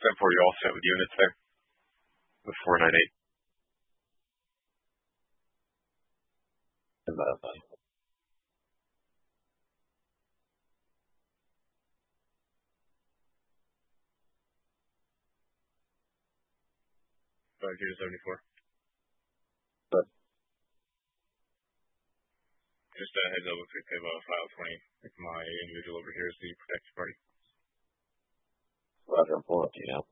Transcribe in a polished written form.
10-4, you all set with units there? With 498. About 5074. But Just a heads up, looks like they have file 20. Like my individual over here is the protected party. Roger, I'm pulling up to you now.